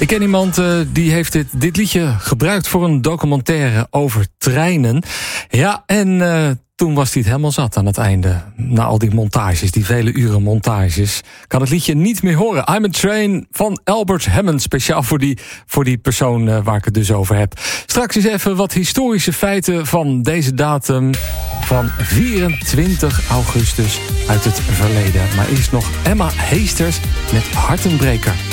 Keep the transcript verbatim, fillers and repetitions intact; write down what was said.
Ik ken iemand uh, die heeft dit, dit liedje gebruikt voor een documentaire over treinen. Ja, en uh, toen was hij het helemaal zat aan het einde. Na al die montages, die vele uren montages, kan het liedje niet meer horen. I'm a Train van Albert Hammond. Speciaal voor die, voor die persoon uh, waar ik het dus over heb. Straks eens even wat historische feiten van deze datum van vierentwintig augustus uit het verleden. Maar eerst nog Emma Heesters met Hartenbreker.